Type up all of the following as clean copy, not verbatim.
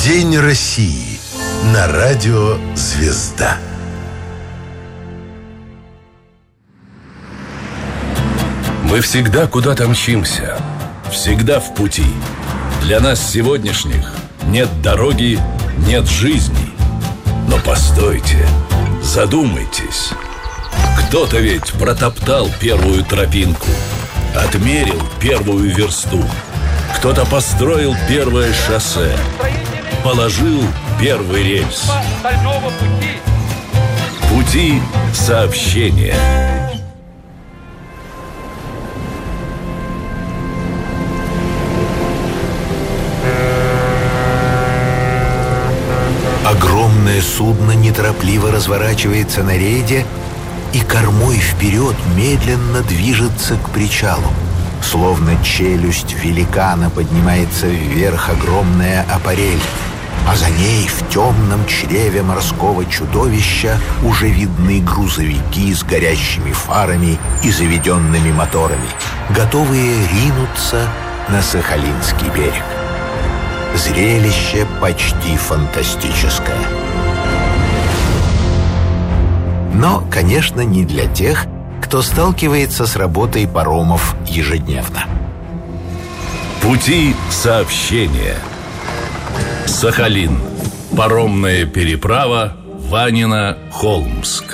День России на радио «Звезда». Мы всегда куда-то мчимся, всегда в пути. Для нас сегодняшних нет дороги, нет жизни. Но постойте, задумайтесь. Кто-то ведь протоптал первую тропинку, отмерил первую версту. Кто-то построил первое шоссе, положил первый рельс. Пути сообщения. Огромное судно неторопливо разворачивается на рейде и кормой вперед медленно движется к причалу. Словно челюсть великана поднимается вверх огромная аппарель, а за ней в темном чреве морского чудовища уже видны грузовики с горящими фарами и заведенными моторами, готовые ринуться на Сахалинский берег. Зрелище почти фантастическое. Но, конечно, не для тех, кто сталкивается с работой паромов ежедневно. Пути сообщения. Сахалин. Паромная переправа Ванино-Холмск.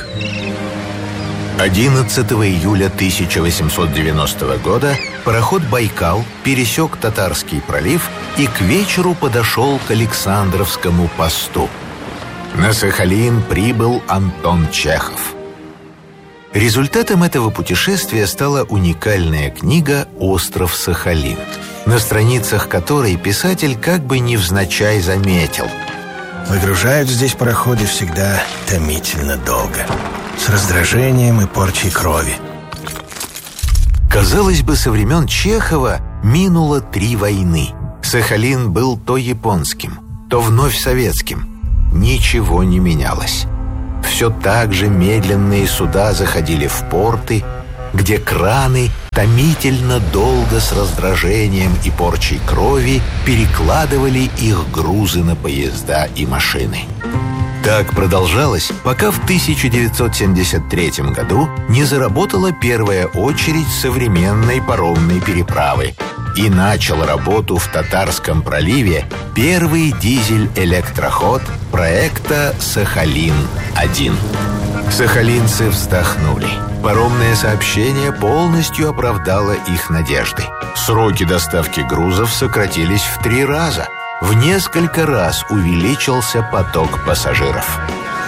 11 июля 1890 года пароход «Байкал» пересек Татарский пролив и к вечеру подошел к Александровскому посту. На Сахалин прибыл Антон Чехов. Результатом этого путешествия стала уникальная книга «Остров Сахалин», на страницах которой писатель как бы невзначай заметил: выгружают здесь пароходы всегда томительно долго, с раздражением и порчей крови. Казалось бы, со времен Чехова минуло 3 войны. Сахалин был то японским, то вновь советским. Ничего не менялось. Все так же медленные суда заходили в порты, где краны томительно долго с раздражением и порчей крови перекладывали их грузы на поезда и машины. Так продолжалось, пока в 1973 году не заработала первая очередь современной паромной переправы и начал работу в Татарском проливе первый дизель-электроход проекта «Сахалин-1». Сахалинцы вздохнули. Паромное сообщение полностью оправдало их надежды. Сроки доставки грузов сократились в 3 раза. В несколько раз увеличился поток пассажиров.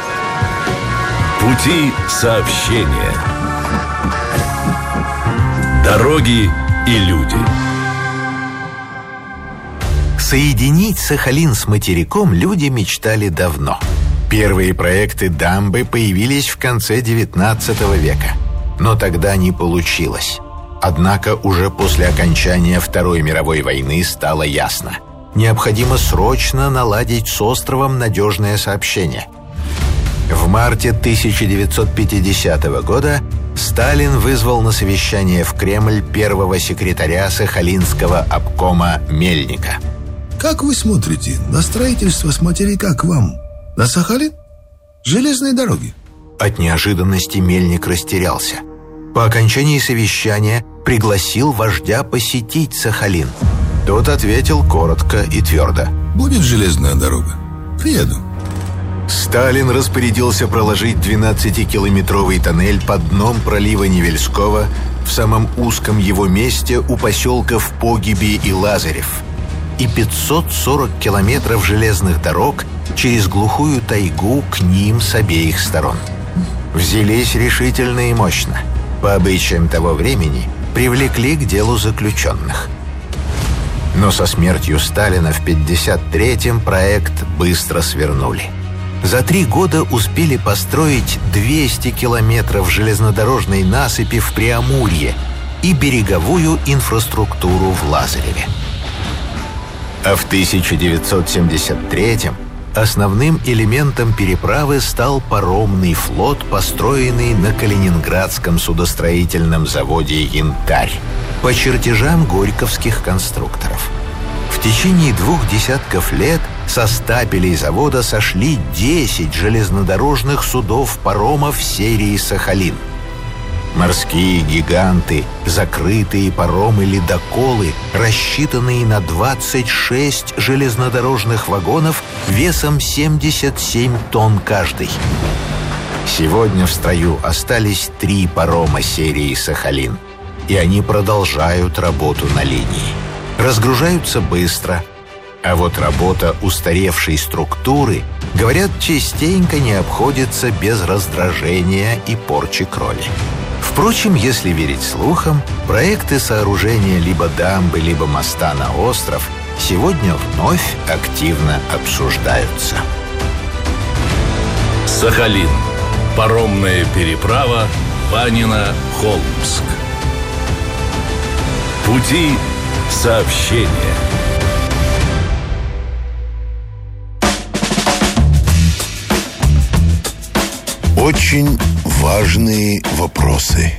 Пути сообщения. Дороги и люди. Соединить Сахалин с материком люди мечтали давно. Первые проекты дамбы появились в конце XIX века, но тогда не получилось. Однако уже после окончания Второй мировой войны стало ясно: необходимо срочно наладить с островом надежное сообщение. В марте 1950 года Сталин вызвал на совещание в Кремль первого секретаря Сахалинского обкома Мельника. Как вы смотрите на строительство с материка к вам, на Сахалин? Железные дороги. От неожиданности Мельник растерялся. По окончании совещания пригласил вождя посетить Сахалин. Тот ответил коротко и твердо: будет железная дорога, приеду. Сталин распорядился проложить 12-километровый тоннель под дном пролива Невельского в самом узком его месте у поселков Погиби и Лазарев, и 540 километров железных дорог через глухую тайгу к ним с обеих сторон. Взялись решительно и мощно. По обычаям того времени привлекли к делу заключенных. Но со смертью Сталина в 1953-м проект быстро свернули. За 3 года успели построить 200 километров железнодорожной насыпи в Преамурье и береговую инфраструктуру в Лазареве. А в 1973-м основным элементом переправы стал паромный флот, построенный на Калининградском судостроительном заводе «Янтарь» по чертежам горьковских конструкторов. В В течение 2 десятков лет со стапелей завода сошли 10 железнодорожных судов-паромов серии «Сахалин». Морские гиганты, закрытые паромы-ледоколы, рассчитанные на 26 железнодорожных вагонов весом 77 тонн каждый. Сегодня в строю остались 3 парома серии «Сахалин», и они продолжают работу на линии. Разгружаются быстро, а вот работа устаревшей структуры, говорят, частенько не обходится без раздражения и порчи крови. Впрочем, если верить слухам, проекты сооружения либо дамбы, либо моста на остров сегодня вновь активно обсуждаются. Сахалин. Паромная переправа Ванино-Холмск. Пути сообщения. Очень важные вопросы.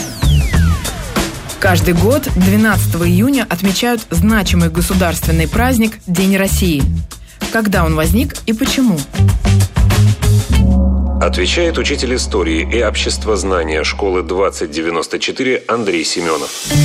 Каждый год 12 июня отмечают значимый государственный праздник День России. Когда он возник и почему? Отвечает учитель истории и обществознания школы 2094 Андрей Семенов.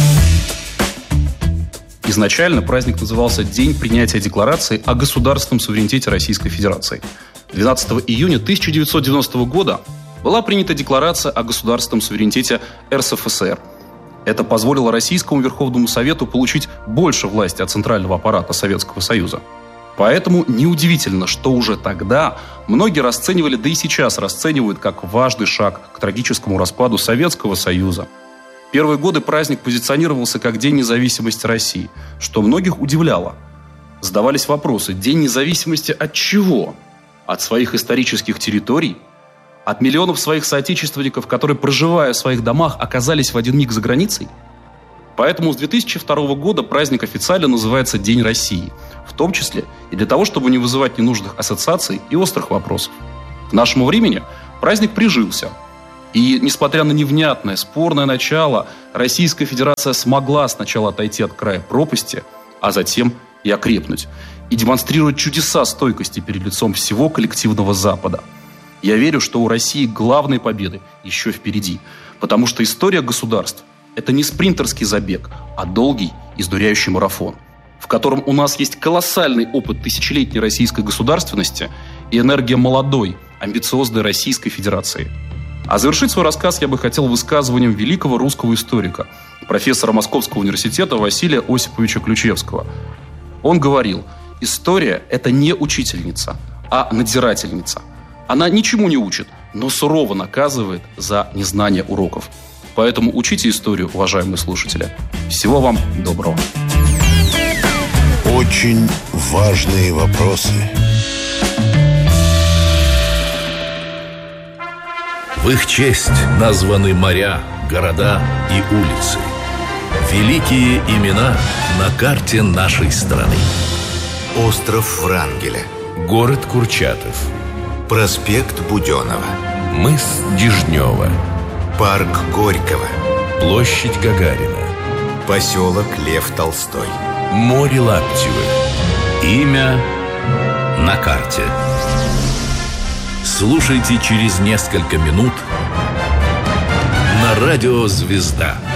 Изначально праздник назывался День принятия Декларации о государственном суверенитете Российской Федерации. 12 июня 1990 года была принята Декларация о государственном суверенитете РСФСР. Это позволило Российскому Верховному Совету получить больше власти от центрального аппарата Советского Союза. Поэтому неудивительно, что уже тогда многие расценивали, да и сейчас расценивают, как важный шаг к трагическому распаду Советского Союза. В первые годы праздник позиционировался как День независимости России, что многих удивляло. Задавались вопросы: День независимости от чего? От своих исторических территорий? От миллионов своих соотечественников, которые, проживая в своих домах, оказались в один миг за границей? Поэтому с 2002 года праздник официально называется День России, в том числе и для того, чтобы не вызывать ненужных ассоциаций и острых вопросов. К нашему времени праздник прижился. И, несмотря на невнятное, спорное начало, Российская Федерация смогла сначала отойти от края пропасти, а затем и окрепнуть, и демонстрировать чудеса стойкости перед лицом всего коллективного Запада. Я верю, что у России главные победы еще впереди, потому что история государств – это не спринтерский забег, а долгий, изнуряющий марафон, в котором у нас есть колоссальный опыт тысячелетней российской государственности и энергия молодой, амбициозной Российской Федерации. А завершить свой рассказ я бы хотел высказыванием великого русского историка, профессора Московского университета Василия Осиповича Ключевского. Он говорил: история – это не учительница, а надзирательница. Она ничему не учит, но сурово наказывает за незнание уроков. Поэтому учите историю, уважаемые слушатели. Всего вам доброго. Очень важные вопросы. В их честь названы моря, города и улицы. Великие имена на карте нашей страны. Остров Врангеля, Город Курчатов, проспект Буденова, мыс Дежнева, парк Горького, площадь Гагарина, поселок Лев Толстой, море Лаптевых. Имя на карте. Слушайте через несколько минут на радио «Звезда».